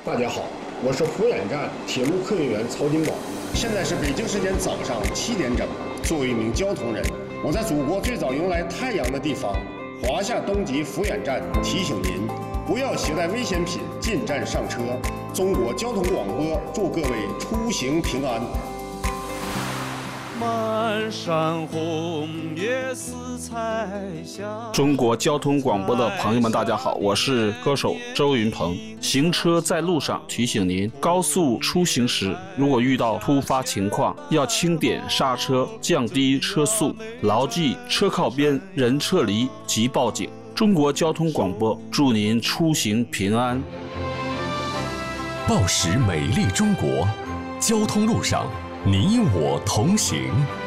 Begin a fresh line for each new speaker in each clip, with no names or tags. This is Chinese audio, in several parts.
大家好，我是福远站铁路客运员曹金宝。现在是北京时间早上7点整。作为一名交通人，我在祖国最早迎来太阳的地方华夏东极福远站提醒您，不要携带危险品进站上车。中国交通广播祝各位出行平安。
满山红叶似彩霞。
中国交通广播的朋友们，大家好，我是歌手周云鹏。行车在路上，提醒您，高速出行时，如果遇到突发情况，要轻点刹车，降低车速，牢记车靠边，人撤离即报警。中国交通广播祝您出行平安。
报时美丽中国，交通路上你我同行。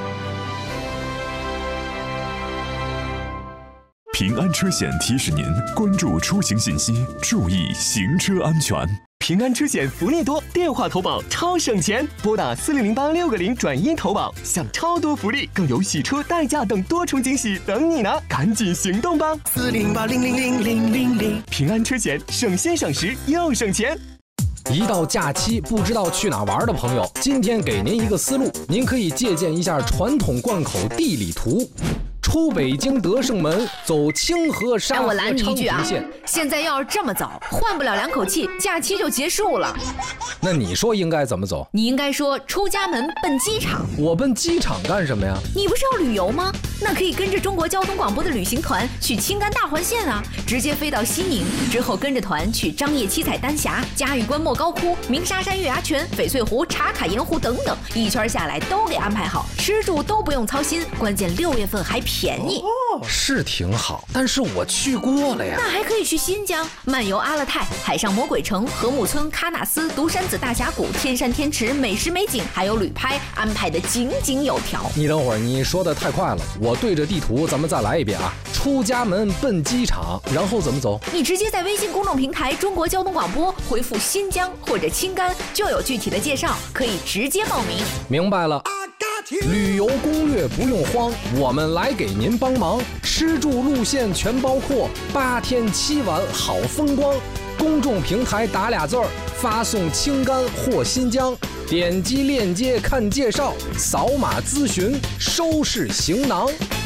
平安车险提示您关注出行信息，注意行车安全。
平安车险福利多，电话投保超省钱，拨打4008-6个0转1投保，享超多福利，更有洗车、代驾等多重惊喜等你呢！赶紧行动吧！4008000000。平安车险，省心省时又省钱。
一到假期不知道去哪玩的朋友，今天给您一个思路，您可以借鉴一下传统贯口地理图。出北京德胜门，走清河沙河昌平线。
现在要是这么走，换不了2口气，假期就结束了。
那你说应该怎么走？
你应该说出家门奔机场。
我奔机场干什么呀？
你不是要旅游吗？那可以跟着中国交通广播的旅行团去青甘大环线啊，直接飞到西宁，之后跟着团去张掖七彩丹霞、嘉峪关莫高窟、鸣沙山月牙泉、翡翠湖、茶卡盐湖等等，一圈下来都给安排好，吃住都不用操心，关键6月份还便宜。
是挺好，但是我去过了呀。
那还可以去新疆漫游阿勒泰、海上魔鬼城、禾木村、喀纳斯、独山子大峡谷、天山天池、美食美景，还有旅拍，安排的井井有条。
你等会儿，你说的太快了，我对着地图咱们再来一遍啊。出家门奔机场，然后怎么走？
你直接在微信公众平台中国交通广播回复新疆或者青甘，就有具体的介绍，可以直接报名。
明白了。旅游攻略不用慌，我们来给您帮忙。吃住路线全包括，8天7晚好风光。公众平台打2字儿，发送青甘或新疆，点击链接看介绍，扫码咨询，收拾行囊。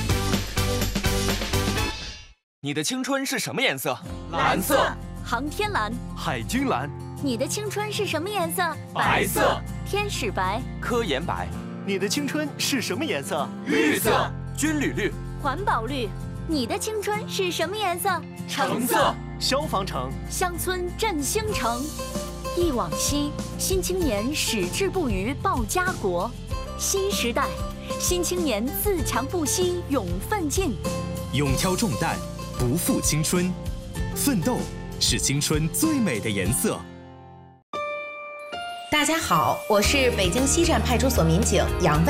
你的青春是什么颜色？
蓝色。航天蓝。
海军蓝。
你的青春是什么颜色？
白色。
天使白。
科研白。你的青春是什么颜色？
绿色。
军旅绿。
环保绿。你的青春是什么颜色？
橙色。消防橙。
乡村振兴城。忆往昔，新青年矢志不渝报家国。新时代，新青年自强不息勇奋进。
勇挑重担，不负青春。奋斗是青春最美的颜色。
大家好，我是北京西站派出所民警杨